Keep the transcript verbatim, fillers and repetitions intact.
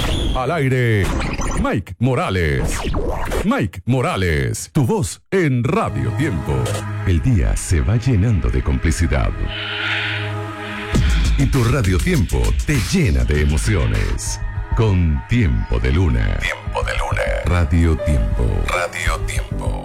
Al aire, Mike Morales. Mike Morales, tu voz en Radio Tiempo. El día se va llenando de complicidad. Y tu Radio Tiempo te llena de emociones. Con Tiempo de Luna. Tiempo de Luna. Radio Tiempo. Radio Tiempo.